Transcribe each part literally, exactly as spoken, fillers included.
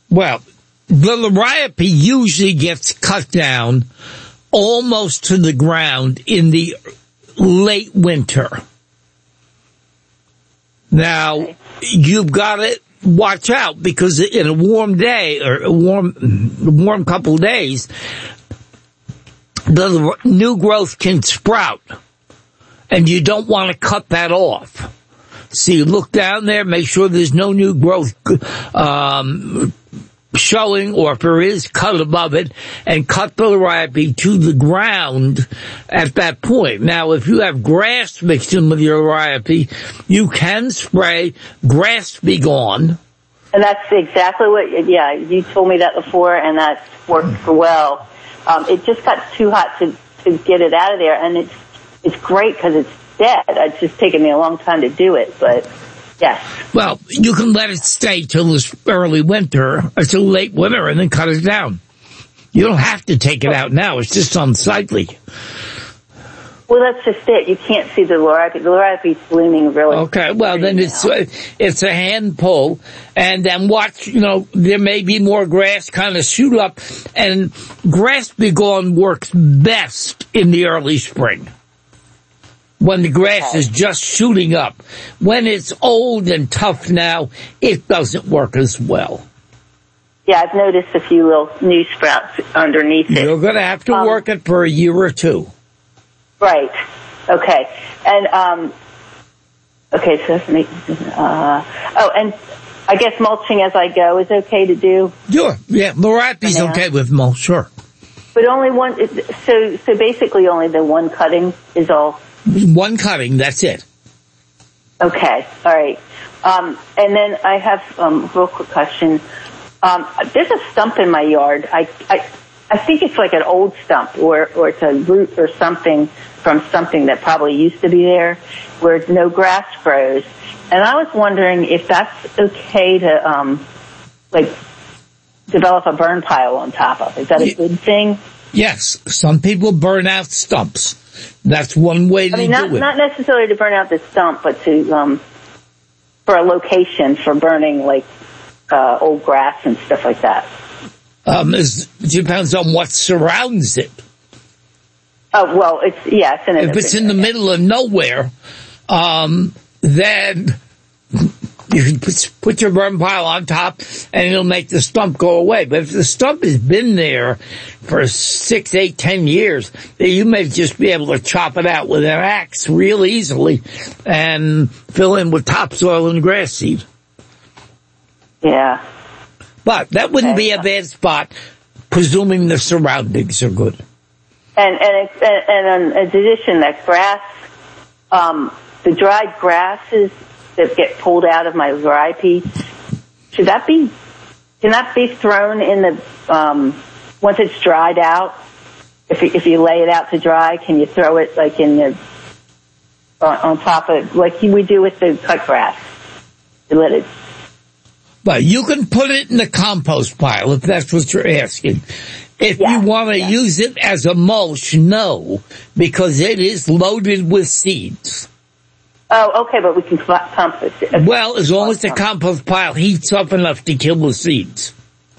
Well, the liriope usually gets cut down almost to the ground in the late winter. Now, okay. You've got to watch out, because in a warm day or a warm, warm couple of days, the new growth can sprout, and you don't want to cut that off. So you look down there, make sure there's no new growth um, showing, or if there is, cut above it, and cut the liriope to the ground at that point. Now, if you have grass mixed in with your liriope, you can spray Grass Be Gone. And that's exactly what, yeah, you told me that before, and that's worked well. Um, it just got too hot to, to get it out of there, and it's, it's great because it's dead. It's just taken me a long time to do it, but yes. Well, you can let it stay till this early winter, or till late winter, and then cut it down. You don't have to take it out now. It's just unsightly. Well, that's just it. You can't see the liriope. The liriope's blooming really. Okay, well, then it's uh, it's a hand pull, and then watch, you know, there may be more grass kind of shoot up, and Grass Be Gone works best in the early spring, when the grass okay. is just shooting up. When it's old and tough now, it doesn't work as well. Yeah, I've noticed a few little new sprouts underneath it. You're going to have to um, work it for a year or two. Right. Okay. And, um, okay, so that's me. Uh, oh, and I guess mulching as I go is okay to do? Sure. Yeah, liriope's okay with mulch, sure. But only one, so, so basically only the one cutting is all? One cutting, that's it. Okay, all right. Um, and then I have um, a real quick question. Um, there's a stump in my yard. I, I, I think it's like an old stump, or, or it's a root or something from something that probably used to be there, where no grass grows. And I was wondering if that's okay to, um, like, develop a burn pile on top of. Is that a good thing? Yes. Some people burn out stumps. That's one way to I mean, not, do it. Not necessarily to burn out the stump, but to, um, for a location for burning, like, uh, old grass and stuff like that. Um, it depends on what surrounds it. Oh, well, it's, yeah, it's in If it's in the middle of nowhere, um, then you can put, put your burn pile on top and it'll make the stump go away. But if the stump has been there for six, eight, ten years, you may just be able to chop it out with an axe real easily and fill in with topsoil and grass seed. Yeah. But that wouldn't okay. be a bad spot, presuming the surroundings are good. And and it's, and in addition, that grass, um, the dried grasses that get pulled out of my liriope, should that be, can that be thrown in the, um, once it's dried out? If you, if you lay it out to dry, can you throw it like in the, on, on top of, like we do with the cut grass? You let it. But you can put it in the compost pile if that's what you're asking. If yeah, you want to yeah. use it as a mulch, no, because it is loaded with seeds. Oh, okay, but we can compost it. Well, as long as the compost pile heats up enough to kill the seeds.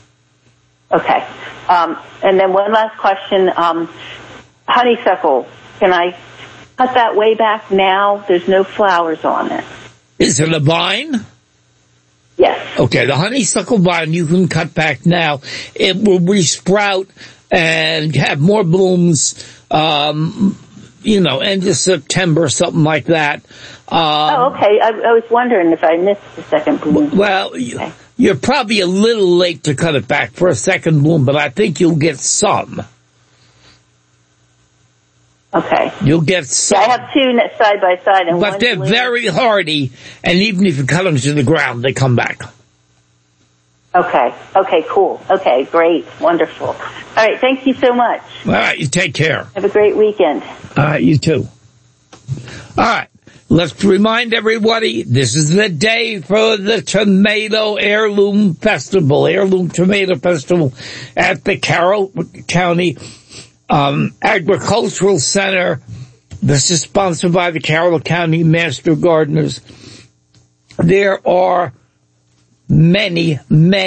Okay. Um, and then one last question. Um, honeysuckle, can I cut that way back now? There's no flowers on it. Is it a vine? Yes. Okay, the honeysuckle vine you can cut back now. It will resprout and have more blooms, um, you know, end of September, something like that. Um, oh, okay. I, I was wondering if I missed the second bloom. Well, okay. You're probably a little late to cut it back for a second bloom, but I think you'll get some. Okay. You'll get some. Yeah, I have two side by side. And but one they're blue. very hardy, and even if you cut them to the ground, they come back. Okay. Okay, cool. Okay, great. Wonderful. All right, thank you so much. All right, you take care. Have a great weekend. All right, you too. All right, let's remind everybody, this is the day for the Tomato Heirloom Festival, Heirloom Tomato Festival at the Carroll County Um, Agricultural Center. This is sponsored by the Carroll County Master Gardeners. There are many, many